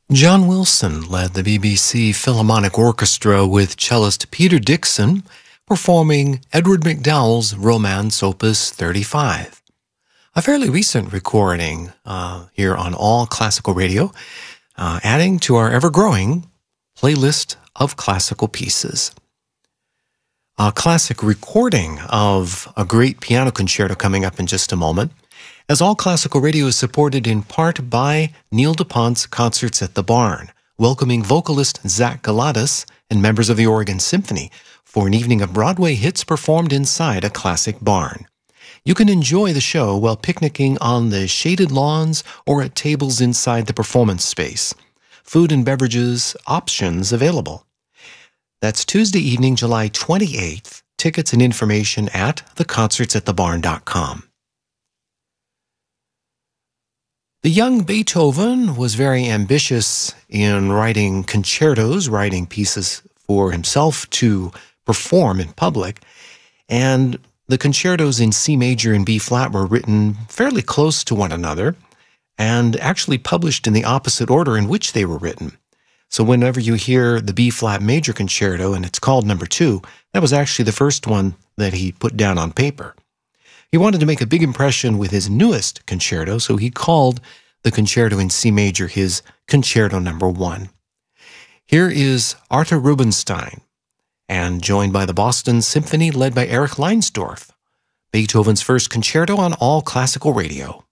John Wilson led the BBC Philharmonic Orchestra with cellist Peter Dixon performing Edward MacDowell's Romance Opus 35. A fairly recent recording here on All Classical Radio, adding to our ever-growing playlist of classical pieces. A classic recording of a great piano concerto coming up in just a moment, as All Classical Radio is supported in part by Neil DuPont's Concerts at the Barn, welcoming vocalist Zach Galatas and members of the Oregon Symphony for an evening of Broadway hits performed inside a classic barn. You can enjoy the show while picnicking on the shaded lawns or at tables inside the performance space. Food and beverages options available. That's Tuesday evening, July 28th. Tickets and information at theconcertsatthebarn.com. The young Beethoven was very ambitious in writing concertos, writing pieces for himself to perform in public, and the concertos in C major and B flat were written fairly close to one another and actually published in the opposite order in which they were written. So whenever you hear the B flat major concerto and it's called number 2, that was actually the first one that he put down on paper. He wanted to make a big impression with his newest concerto, so he called the concerto in C major his Concerto Number 1. Here is Arthur Rubinstein, and joined by the Boston Symphony led by Erich Leinsdorf, Beethoven's first concerto on All Classical Radio.